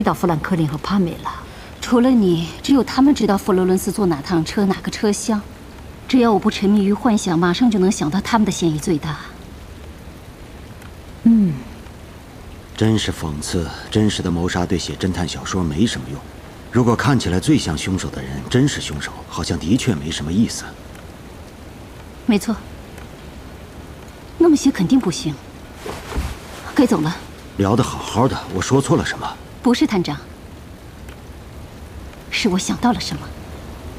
到富兰克林和帕梅拉。除了你，只有他们知道佛罗伦斯坐哪趟车、哪个车厢。只要我不沉迷于幻想，马上就能想到他们的嫌疑最大。 真是讽刺，真实的谋杀对写侦探小说没什么用。如果看起来最像凶手的人真是凶手，好像的确没什么意思。 没错，那么写肯定不行。该走了。 聊得好好的，我说错了什么？ 不是探长，是我想到了什么。